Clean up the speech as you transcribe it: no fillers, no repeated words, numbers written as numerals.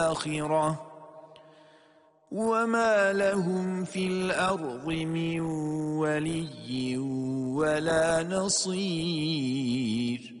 الآخرة وما لهم في الأرض من ولي ولا نصير.